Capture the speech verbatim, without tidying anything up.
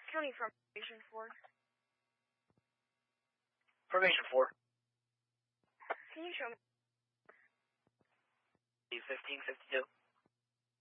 County Formation four. Formation four. Can you show me? fifteen fifty-two.